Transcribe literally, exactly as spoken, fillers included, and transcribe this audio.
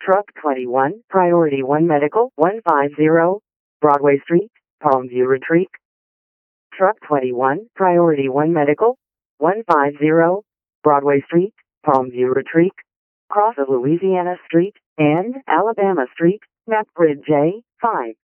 Truck twenty-one, Priority one Medical, one fifty, Broadway Street, Palmview Retreat. Truck twenty-one, Priority one Medical, one fifty, Broadway Street, Palmview Retreat. Cross of Louisiana Street and Alabama Street, map grid J five.